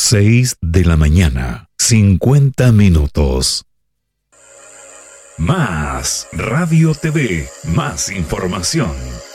6 de la mañana, 50 minutos. Más Radio TV, más información.